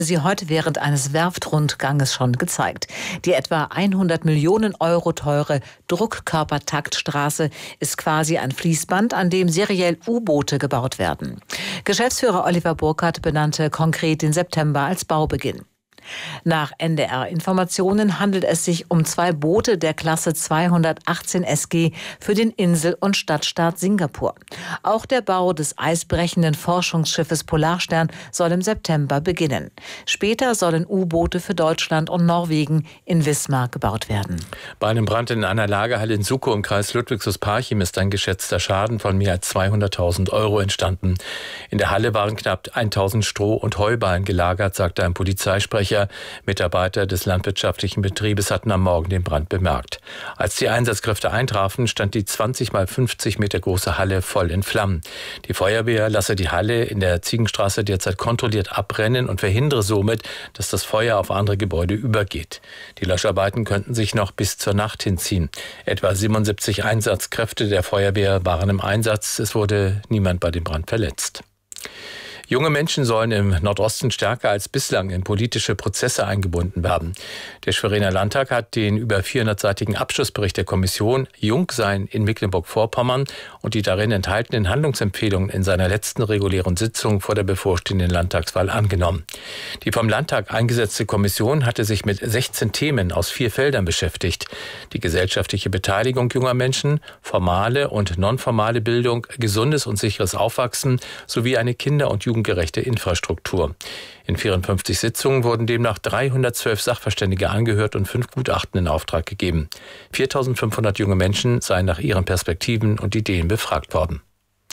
Sie heute während eines Werftrundganges schon gezeigt. Die etwa 100 Millionen Euro teure Druckkörpertaktstraße ist quasi ein Fließband, an dem seriell U-Boote gebaut werden. Geschäftsführer Oliver Burkhardt benannte konkret den September als Baubeginn. Nach NDR-Informationen handelt es sich um 2 Boote der Klasse 218 SG für den Insel- und Stadtstaat Singapur. Auch der Bau des eisbrechenden Forschungsschiffes Polarstern soll im September beginnen. Später sollen U-Boote für Deutschland und Norwegen in Wismar gebaut werden. Bei einem Brand in einer Lagerhalle in Suckow im Kreis Ludwigslust-Parchim ist ein geschätzter Schaden von mehr als 200.000 Euro entstanden. In der Halle waren knapp 1.000 Stroh- und Heuballen gelagert, sagte ein Polizeisprecher. Mitarbeiter des landwirtschaftlichen Betriebes hatten am Morgen den Brand bemerkt. Als die Einsatzkräfte eintrafen, stand die 20 mal 50 Meter große Halle voll in Flammen. Die Feuerwehr lasse die Halle in der Ziegenstraße derzeit kontrolliert abbrennen und verhindere somit, dass das Feuer auf andere Gebäude übergeht. Die Löscharbeiten könnten sich noch bis zur Nacht hinziehen. Etwa 77 Einsatzkräfte der Feuerwehr waren im Einsatz. Es wurde niemand bei dem Brand verletzt. Junge Menschen sollen im Nordosten stärker als bislang in politische Prozesse eingebunden werden. Der Schweriner Landtag hat den über 400-seitigen Abschlussbericht der Kommission Jungsein in Mecklenburg-Vorpommern und die darin enthaltenen Handlungsempfehlungen in seiner letzten regulären Sitzung vor der bevorstehenden Landtagswahl angenommen. Die vom Landtag eingesetzte Kommission hatte sich mit 16 Themen aus 4 Feldern beschäftigt. Die gesellschaftliche Beteiligung junger Menschen, formale und nonformale Bildung, gesundes und sicheres Aufwachsen sowie eine Kinder- und jugendgerechte Infrastruktur. In 54 Sitzungen wurden demnach 312 Sachverständige angehört und 5 Gutachten in Auftrag gegeben. 4.500 junge Menschen seien nach ihren Perspektiven und Ideen befragt worden.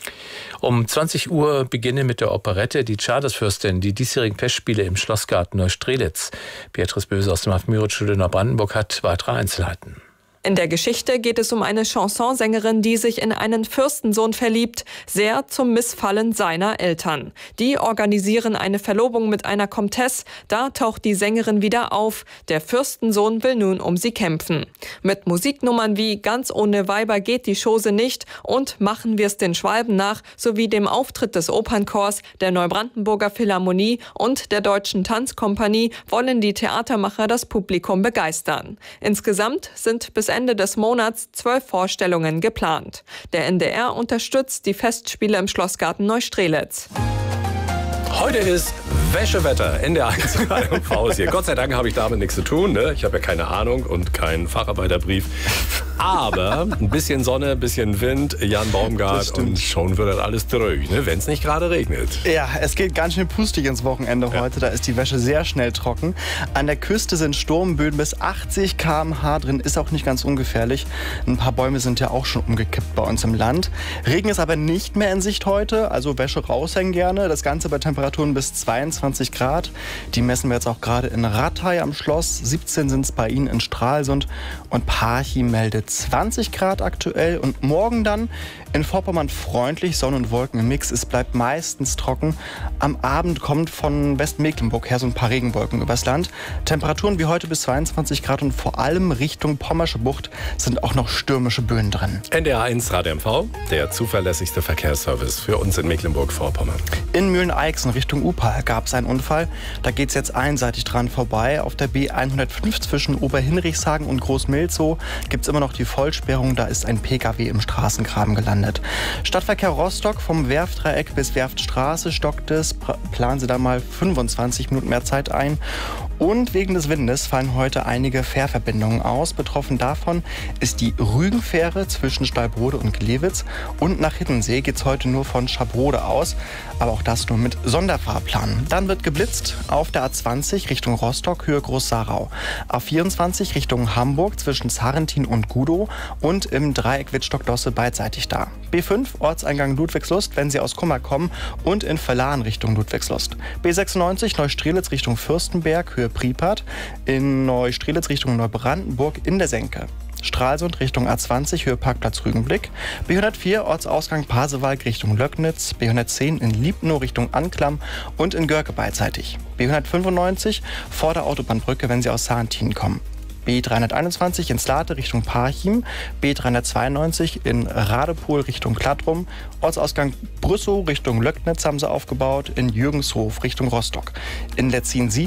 Um 20 Uhr beginne mit der Operette Die Tschadisfürstin, die diesjährigen Festspiele im Schlossgarten Neustrelitz. Beatrice Böse aus dem Max-Müritz-Schule Neubrandenburg hat weitere Einzelheiten. In der Geschichte geht es um eine Chansonsängerin, die sich in einen Fürstensohn verliebt, sehr zum Missfallen seiner Eltern. Die organisieren eine Verlobung mit einer Komtesse, da taucht die Sängerin wieder auf. Der Fürstensohn will nun um sie kämpfen. Mit Musiknummern wie Ganz ohne Weiber geht die Chose nicht und Machen wir's den Schwalben nach sowie dem Auftritt des Opernchors, der Neubrandenburger Philharmonie und der Deutschen Tanzkompanie wollen die Theatermacher das Publikum begeistern. Insgesamt sind bis Ende des Monats 12 Vorstellungen geplant. Der NDR unterstützt die Festspiele im Schlossgarten Neustrelitz. Heute ist Wäschewetter, NDR1 Radio und Faust hier. Gott sei Dank habe ich damit nichts zu tun. Ne? Ich habe ja keine Ahnung und keinen Facharbeiterbrief. Aber ein bisschen Sonne, ein bisschen Wind, Jan Baumgart und schon wird das alles durch, ne? Wenn es nicht gerade regnet. Ja, es geht ganz schön pustig ins Wochenende heute. Da ist die Wäsche sehr schnell trocken. An der Küste sind Sturmböen bis 80 km/h drin. Ist auch nicht ganz ungefährlich. Ein paar Bäume sind ja auch schon umgekippt bei uns im Land. Regen ist aber nicht mehr in Sicht heute. Also Wäsche raushängen gerne. Das Ganze bei Temperaturen bis 22 Grad. Die messen wir jetzt auch gerade in Ratay am Schloss. 17 sind es bei Ihnen in Stralsund. Und Parchim meldet 20 Grad aktuell. Und morgen dann in Vorpommern freundlich, Sonne und Wolken im Mix. Es bleibt meistens trocken. Am Abend kommt von Westmecklenburg her so ein paar Regenwolken übers Land. Temperaturen wie heute bis 22 Grad und vor allem Richtung Pommersche Bucht sind auch noch stürmische Böen drin. NDR1 Radio MV, der zuverlässigste Verkehrsservice für uns in Mecklenburg-Vorpommern. In Mühlen-Eichsen Richtung Upa gab es einen Unfall. Da geht es jetzt einseitig dran vorbei. Auf der B105 zwischen Oberhinrichshagen und Großmilzow gibt es immer noch die Vollsperrung. Da ist ein Pkw im Straßengraben gelandet. Stadtverkehr Rostock vom Werftdreieck bis Werftstraße stockt es. Planen Sie da mal 25 Minuten mehr Zeit ein. Und wegen des Windes fallen heute einige Fährverbindungen aus. Betroffen davon ist die Rügenfähre zwischen Stallbrode und Glewitz. Und nach Hiddensee geht es heute nur von Schabrode aus. Aber auch das nur mit Sonderfahrplan. Dann wird geblitzt auf der A20 Richtung Rostock, Höhe Groß-Sarau. A24 Richtung Hamburg zwischen Sarrentin und Gudow. Und im Dreieck Wittstock-Dosse beidseitig da. B5 Ortseingang Ludwigslust, wenn Sie aus Kummer kommen. Und in Verlahen Richtung Ludwigslust. B96 Neustrelitz Richtung Fürstenberg, Höhe Pripart. In Neustrelitz Richtung Neubrandenburg in der Senke. Stralsund Richtung A20, Höhe Parkplatz Rügenblick. B104 Ortsausgang Pasewalk Richtung Löcknitz. B110 in Liebnow Richtung Anklam und in Görke beidseitig. B195 vor der Autobahnbrücke, wenn Sie aus Sarrentin kommen. B321 in Slate Richtung Parchim, B392 in Radepohl Richtung Klattrum, Ortsausgang Brüssow Richtung Löcknitz haben sie aufgebaut, in Jürgenshof Richtung Rostock. In Letzin